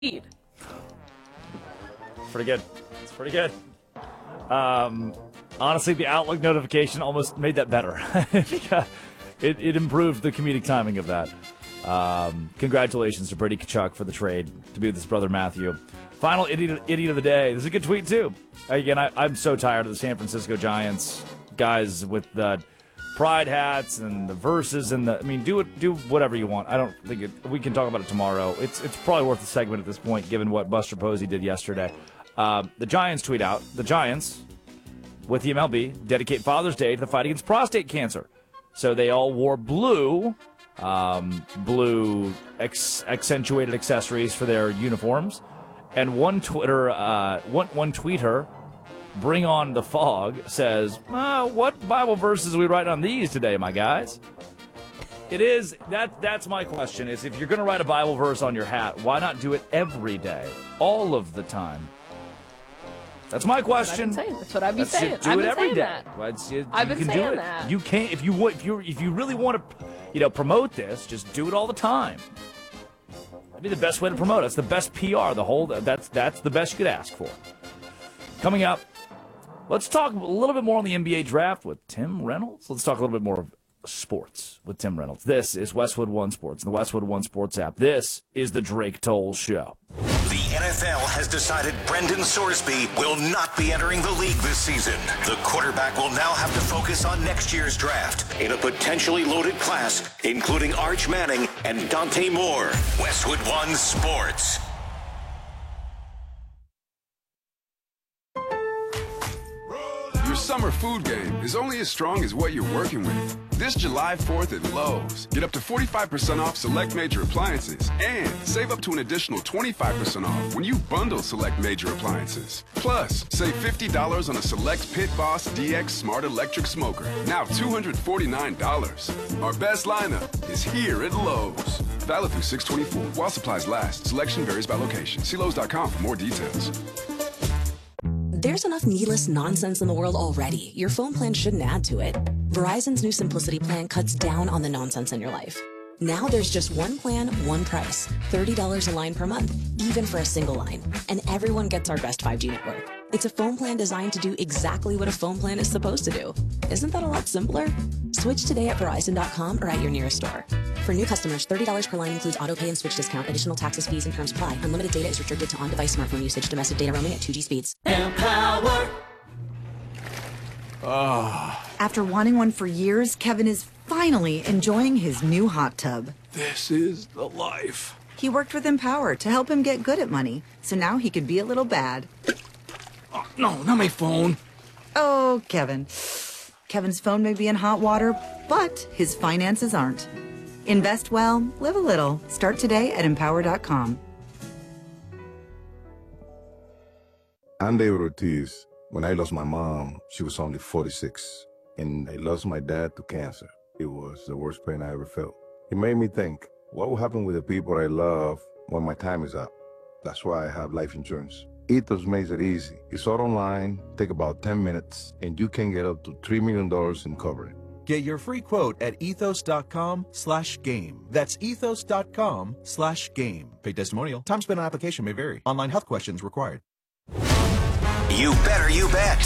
It's pretty good. It's pretty good. Honestly, the Outlook notification almost made that better. It improved the comedic timing of that. Congratulations to Brady Tkachuk for the trade to be with his brother Matthew. Final idiot of the day. This is a good tweet, too. Again, I'm so tired of the San Francisco Giants guys with the pride hats and the verses and do whatever you want. I don't think we can talk about it tomorrow. It's probably worth a segment at this point, given what Buster Posey did yesterday. The Giants tweet out, the Giants, with the MLB, dedicate Father's Day to the fight against prostate cancer. So they all wore blue accentuated accessories for their uniforms. And one tweeter, Bring On the Fog, says, what Bible verses are we writing on these today, my guys? It is, that's my question, is if you're going to write a Bible verse on your hat, why not do it every day, all of the time? That's my question. That's what I've been saying. Do it every day. I've been saying that. You can't, if you really want to, promote this, just do it all the time. That'd be the best way to promote it. That's the best PR. That's the best you could ask for. Coming up, let's talk a little bit more on the NBA draft with Tim Reynolds. Let's talk a little bit more of sports with Tim Reynolds. This is Westwood One Sports, the Westwood One Sports app. This is the Drake Toll Show. The NFL has decided Brendan Sorsby will not be entering the league this season. The quarterback will now have to focus on next year's draft in a potentially loaded class, including Arch Manning and Dante Moore. Westwood One Sports. Your summer food game is only as strong as what you're working with. This July 4th at Lowe's, get up to 45% off select major appliances and save up to an additional 25% off when you bundle select major appliances. Plus, save $50 on a select Pit Boss DX Smart Electric Smoker, now $249. Our best lineup is here at Lowe's. Valid through 6/24 while supplies last. Selection varies by location. See Lowe's.com for more details. There's enough needless nonsense in the world already. Your phone plan shouldn't add to it. Verizon's new Simplicity plan cuts down on the nonsense in your life. Now there's just one plan, one price. $30 a line per month, even for a single line. And everyone gets our best 5G network. It's a phone plan designed to do exactly what a phone plan is supposed to do. Isn't that a lot simpler? Switch today at Verizon.com or at your nearest store. For new customers, $30 per line includes autopay and switch discount. Additional taxes, fees, and terms apply. Unlimited data is restricted to on-device smartphone usage. Domestic data roaming at 2G speeds. Empower. After wanting one for years, Kevin is finally enjoying his new hot tub. This is the life. He worked with Empower to help him get good at money, so now he could be a little bad. Oh, no, not my phone. Oh, Kevin. Kevin's phone may be in hot water, but his finances aren't. Invest well, live a little. Start today at Empower.com. I'm David Ortiz. When I lost my mom, she was only 46. And I lost my dad to cancer. It was the worst pain I ever felt. It made me think, what will happen with the people I love when my time is up? That's why I have life insurance. Ethos makes it easy. It's all online, take about 10 minutes, and you can get up to $3 million in coverage. Get your free quote at ethos.com/game. That's ethos.com/game. Paid testimonial. Time spent on application may vary. Online health questions required. You better, you bet.